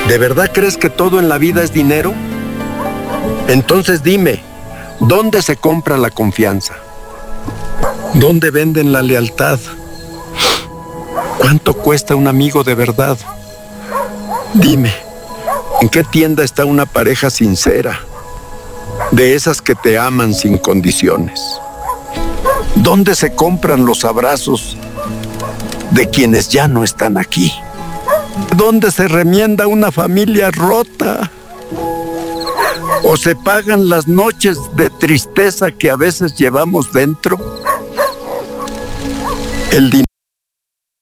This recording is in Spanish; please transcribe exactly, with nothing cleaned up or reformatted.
¿De verdad crees que todo en la vida es dinero? Entonces dime, ¿dónde se compra la confianza? ¿Dónde venden la lealtad? ¿Cuánto cuesta un amigo de verdad? Dime, ¿en qué tienda está una pareja sincera? De esas que te aman sin condiciones. ¿Dónde se compran los abrazos de quienes ya no están aquí? ¿Dónde se remienda una familia rota? ¿O se pagan las noches de tristeza que a veces llevamos dentro? El dinero